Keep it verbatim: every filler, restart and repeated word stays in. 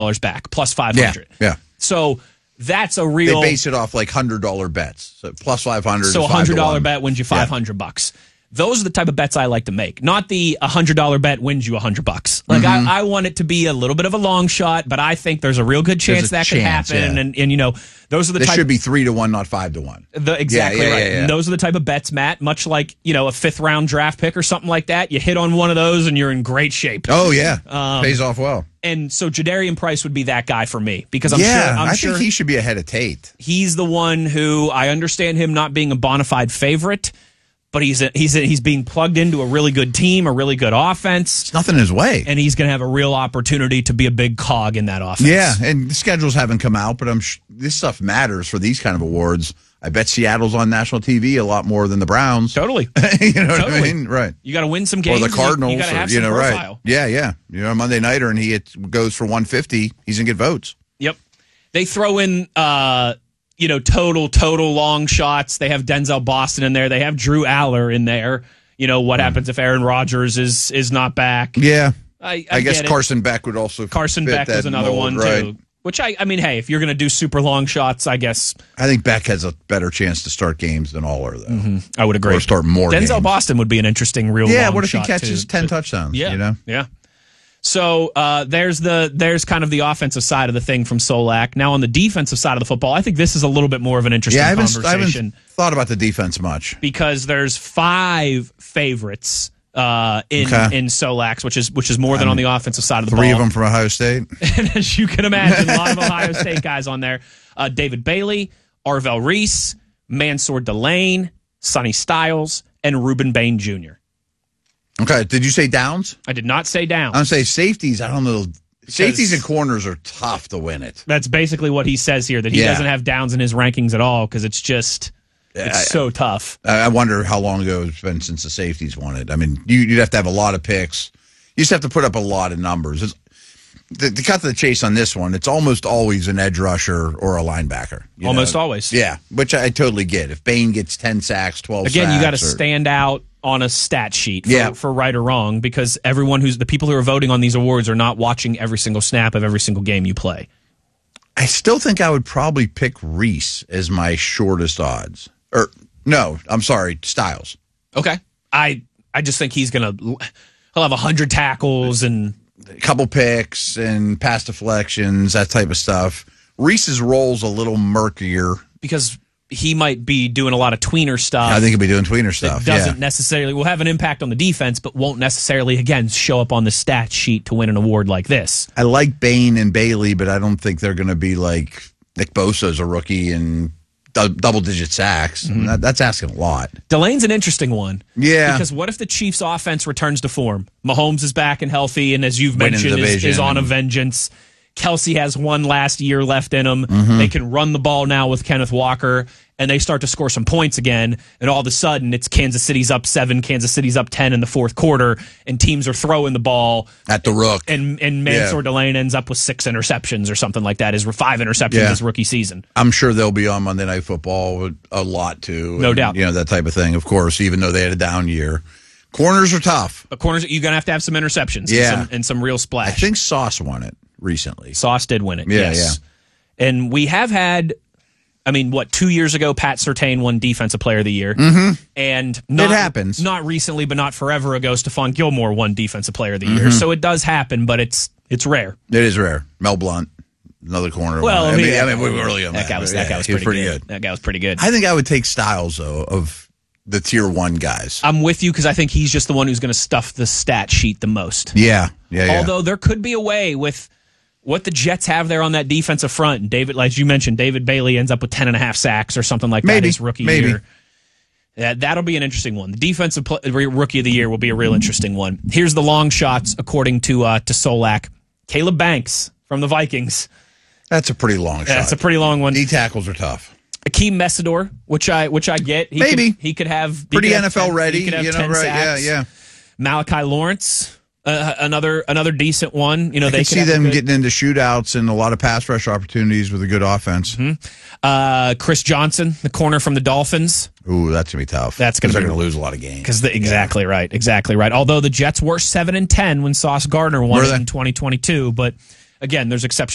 dollars back, plus five hundred. Yeah, yeah. So that's a real... They base it off like one hundred dollars bets. So plus five hundred. So a one hundred dollars bet wins you five hundred yeah. bucks. Those are the type of bets I like to make. Not the one hundred dollars bet wins you one hundred bucks. Like, mm-hmm. I, I want it to be a little bit of a long shot, but I think there's a real good chance that chance, could happen. Yeah. And, and, you know, those are the this type... should be three to one, not five to one. The, exactly yeah, yeah, right. Yeah, yeah. And those are the type of bets, Matt, much like, you know, a fifth round draft pick or something like that. You hit on one of those and you're in great shape. Oh, yeah. Um, Pays off well. And so Jadarian Price would be that guy for me because I'm yeah, sure I'm I sure think he should be ahead of Tate. He's the one who I understand him not being a bona fide favorite, but he's a, he's a, he's being plugged into a really good team, a really good offense. It's nothing in his way, and he's going to have a real opportunity to be a big cog in that offense. Yeah, and the schedules haven't come out, but I'm sh- this stuff matters for these kind of awards. I bet Seattle's on national T V a lot more than the Browns. Totally, you know totally. what I mean? Right. You got to win some games, or the Cardinals, you, you got to have or, you some know, profile. Right? Yeah, yeah. You know, Monday nighter, and he hits, goes for one fifty. He's gonna get votes. Yep. They throw in. Uh, You know, total, total long shots. They have Denzel Boston in there. They have Drew Aller in there. You know, what mm. happens if Aaron Rodgers is is not back? Yeah. I, I, I guess get Carson it. Beck would also Carson fit Beck that was another mold, one, right? too. Which, I, I mean, hey, if you're going to do super long shots, I guess. I think Beck has a better chance to start games than Aller, though. Mm-hmm. I would agree. Or start more Denzel games. Boston would be an interesting real Yeah, long what if he shot, catches too. ten But, touchdowns? Yeah, you know? yeah. So uh, there's the there's kind of the offensive side of the thing from Solak. Now on the defensive side of the football, I think this is a little bit more of an interesting yeah, I haven't, conversation. I haven't thought about the defense much because there's five favorites uh, in okay. in Solak's, which is which is more than um, on the offensive side of the three ball. Three of them from Ohio State, and as you can imagine, a lot of Ohio State guys on there. Uh, David Bailey, Arvell Reese, Mansour Delane, Sonny Styles, and Ruben Bain Junior Okay, did you say downs? I did not say downs. I'm saying safeties. I don't know. Because safeties and corners are tough to win it. That's basically what he says here, that he yeah. doesn't have downs in his rankings at all because it's just it's I, so tough. I wonder how long ago it's been since the safeties won it. I mean, you, you'd have to have a lot of picks. You just have to put up a lot of numbers. It's, to, to cut to the chase on this one, it's almost always an edge rusher or a linebacker. Almost know? always. Yeah, which I totally get. If Bain gets ten sacks, twelve Again, sacks. you got to or, stand out on a stat sheet for, yeah. for right or wrong because everyone who's the people who are voting on these awards are not watching every single snap of every single game you play. I still think I would probably pick Reese as my shortest odds. Or no, I'm sorry, Styles. Okay. I I just think he's going to he'll have one hundred tackles and a couple picks and pass deflections, that type of stuff. Reese's role's a little murkier because he might be doing a lot of tweener stuff. I think he'll be doing tweener stuff. Doesn't yeah. necessarily will have an impact on the defense, but won't necessarily again show up on the stat sheet to win an award like this. I like Bain and Bailey, but I don't think they're going to be like Nick Bosa's a rookie and d- double digit sacks. Mm-hmm. that, that's asking a lot. Delane's an interesting one. Yeah, because what if the Chiefs' offense returns to form? Mahomes is back and healthy, and as you've Winning mentioned, is, is on a vengeance. Kelsey has one last year left in him. Mm-hmm. They can run the ball now with Kenneth Walker, and they start to score some points again. And all of a sudden, it's Kansas City's up seven, Kansas City's up ten in the fourth quarter, and teams are throwing the ball at the rook. And and Mansour yeah. Delane ends up with six interceptions or something like that. His five interceptions yeah. his rookie season. I'm sure they'll be on Monday Night Football a lot too. No and, doubt. You know, that type of thing. Of course, even though they had a down year. Corners are tough. But corners, you're going to have to have some interceptions yeah. and, some, and some real splash. I think Sauce won it recently. Sauce did win it, yeah, yes. Yeah. And we have had, I mean, what, two years ago, Pat Surtain won Defensive Player of the Year. Mm-hmm. And not, it happens. Not recently, but not forever ago, Stephon Gilmore won Defensive Player of the Year. Mm-hmm. So it does happen, but it's it's rare. It is rare. Mel Blount, another corner. Well, I mean, mean, I mean, we were really on that. That guy was, yeah, that guy was, pretty, was pretty good. good. That guy was pretty good. I think I would take Styles, though, of the tier one guys. I'm with you because I think he's just the one who's going to stuff the stat sheet the most. Yeah, yeah, yeah. Although there could be a way with what the Jets have there on that defensive front. And David, like you mentioned, David Bailey ends up with ten and a half sacks or something like maybe, that his rookie maybe. year. That, that'll be an interesting one. The defensive play, rookie of the year will be a real interesting one. Here's the long shots according to uh, to Solak. Caleb Banks from the Vikings. That's a pretty long shot. That's a pretty long one. D tackles are tough. Akeem Messidor, which I which I get. He Maybe could, he could have he pretty could N F L have ten, ready. He could have you know, ten right? sacks. Yeah, yeah. Malachi Lawrence, uh, another another decent one. You know, I they can could see have them good, getting into shootouts and a lot of pass rush opportunities with a good offense. Mm-hmm. Uh, Chris Johnson, the corner from the Dolphins. Ooh, that's gonna be tough. That's gonna they're be, gonna lose a lot of games. Because exactly yeah. right, exactly right. Although the Jets were seven and ten when Sauce Gardner won it in twenty twenty two, but again, there's exceptions.